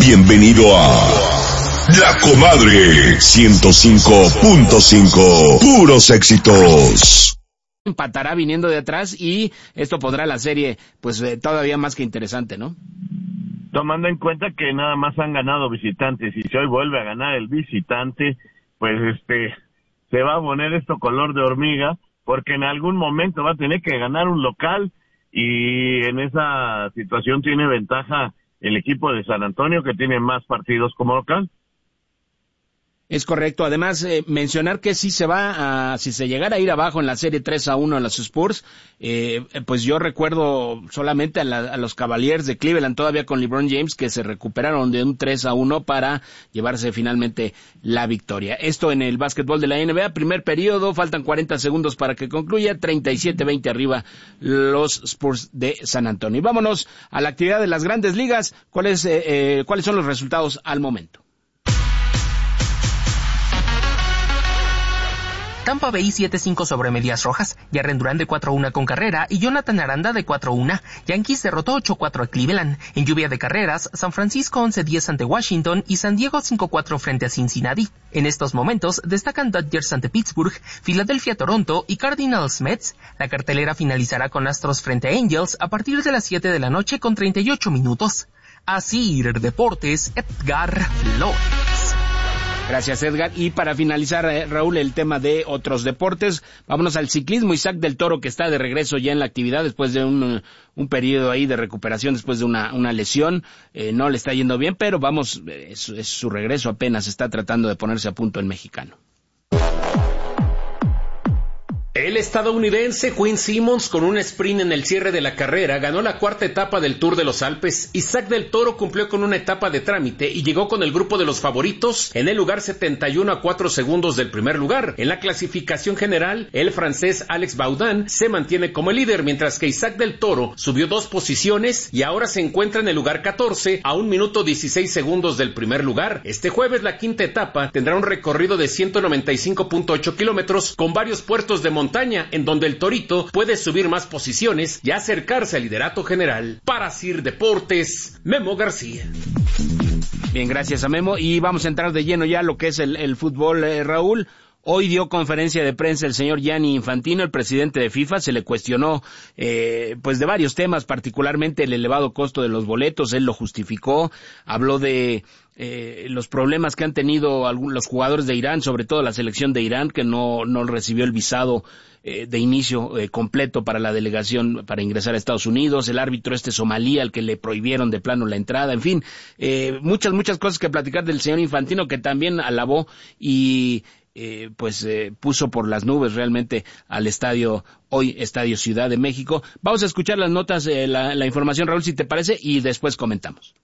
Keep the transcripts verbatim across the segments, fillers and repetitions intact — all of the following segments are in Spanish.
Bienvenido a La Comadre ciento cinco punto cinco. Puros éxitos. Empatará viniendo de atrás y esto pondrá la serie pues eh, todavía más que interesante, ¿no? Tomando en cuenta que nada más han ganado visitantes y si hoy vuelve a ganar el visitante, pues este se va a poner esto color de hormiga, porque en algún momento va a tener que ganar un local y en esa situación tiene ventaja el equipo de San Antonio, que tiene más partidos como local. Es correcto. Además, eh, mencionar que si se va a, si se llegara a ir abajo en la serie tres a uno a los Spurs, eh, pues yo recuerdo solamente a, la, a los Cavaliers de Cleveland, todavía con LeBron James, que se recuperaron de un tres a uno para llevarse finalmente la victoria. Esto en el básquetbol de la N B A, primer periodo, faltan cuarenta segundos para que concluya, treinta y siete veinte arriba los Spurs de San Antonio. Y vámonos a la actividad de las grandes ligas. ¿Cuáles, eh, eh, cuáles son los resultados al momento? Tampa Bay siete cinco sobre Medias Rojas, Jarren Duran de cuatro a uno con carrera y Jonathan Aranda de cuatro a uno. Yankees derrotó ocho cuatro a Cleveland. En lluvia de carreras, San Francisco once diez ante Washington y San Diego cinco cuatro frente a Cincinnati. En estos momentos destacan Dodgers ante Pittsburgh, Filadelfia Toronto y Cardinals Mets. La cartelera finalizará con Astros frente a Angels a partir de las siete de la noche con treinta y ocho minutos. Así Deportes, Edgar Flores. Gracias, Edgar. Y para finalizar, eh, Raúl, el tema de otros deportes, vámonos al ciclismo. Isaac del Toro, que está de regreso ya en la actividad después de un, un periodo ahí de recuperación, después de una, una lesión. Eh, no le está yendo bien, pero vamos, es, es su regreso apenas, está tratando de ponerse a punto el mexicano. El estadounidense Quinn Simmons, con un sprint en el cierre de la carrera, ganó la cuarta etapa del Tour de los Alpes. Isaac del Toro cumplió con una etapa de trámite y llegó con el grupo de los favoritos en el lugar setenta y uno a cuatro segundos del primer lugar. En la clasificación general, el francés Alex Baudin se mantiene como el líder, mientras que Isaac del Toro subió dos posiciones y ahora se encuentra en el lugar catorce a un minuto dieciséis segundos del primer lugar. Este jueves la quinta etapa tendrá un recorrido de ciento noventa y cinco punto ocho kilómetros con varios puertos de montaña montaña, en donde el Torito puede subir más posiciones y acercarse al liderato general. Para Sir Deportes, Memo García. Bien, gracias a Memo, y vamos a entrar de lleno ya a lo que es el, el fútbol, eh, Raúl. Hoy dio conferencia de prensa el señor Gianni Infantino, el presidente de FIFA. Se le cuestionó eh, pues de varios temas, particularmente el elevado costo de los boletos. Él lo justificó, habló de eh, los problemas que han tenido algunos, los jugadores de Irán, sobre todo la selección de Irán, que no, no recibió el visado eh, de inicio eh, completo para la delegación para ingresar a Estados Unidos, el árbitro este somalí al que le prohibieron de plano la entrada, en fin, eh, muchas, muchas cosas que platicar del señor Infantino, que también alabó y Eh, pues eh, puso por las nubes realmente al estadio, hoy Estadio Ciudad de México. Vamos a escuchar las notas, eh, la, la información, Raúl, si te parece, y después comentamos.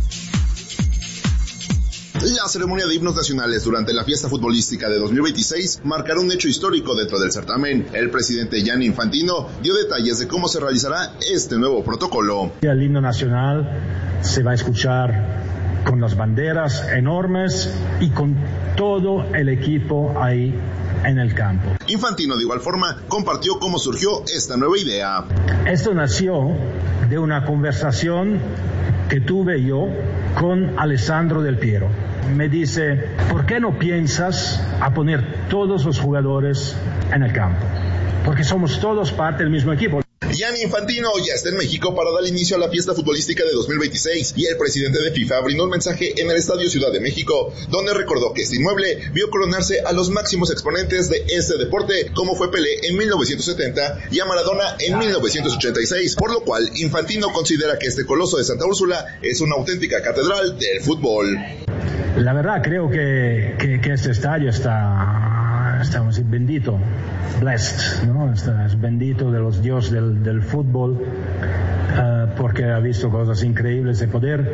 La ceremonia de himnos nacionales durante la fiesta futbolística de dos mil veintiséis marcará un hecho histórico dentro del certamen. El presidente Gianni Infantino dio detalles de cómo se realizará este nuevo protocolo. El himno nacional se va a escuchar con las banderas enormes y con todo el equipo ahí en el campo. Infantino de igual forma compartió cómo surgió esta nueva idea. Esto nació de una conversación que tuve yo con Alessandro Del Piero. Me dice, ¿por qué no piensas a poner todos los jugadores en el campo? Porque somos todos parte del mismo equipo. Gianni Infantino ya está en México para dar inicio a la fiesta futbolística de dos mil veintiséis y el presidente de FIFA brindó un mensaje en el Estadio Ciudad de México, donde recordó que este inmueble vio coronarse a los máximos exponentes de este deporte, como fue Pelé en mil novecientos setenta y a Maradona en mil novecientos ochenta y seis, por lo cual Infantino considera que este coloso de Santa Úrsula es una auténtica catedral del fútbol. La verdad creo que, que, que este estadio está, está bendito, blessed, ¿no? Está, es bendito de los dioses del, del fútbol, uh, porque ha visto cosas increíbles de poder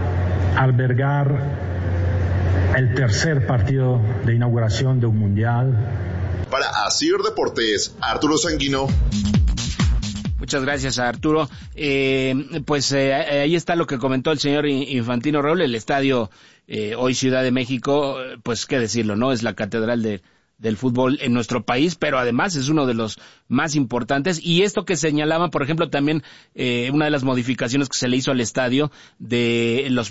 albergar el tercer partido de inauguración de un mundial. Para Asir Deportes, Arturo Sanguino. Muchas gracias a Arturo. Eh, pues eh, ahí está lo que comentó el señor Infantino, Raúl. El estadio eh, hoy Ciudad de México, pues qué decirlo, ¿no? Es la catedral de del fútbol en nuestro país, pero además es uno de los más importantes. Y esto que señalaba, por ejemplo, también eh, una de las modificaciones que se le hizo al estadio de los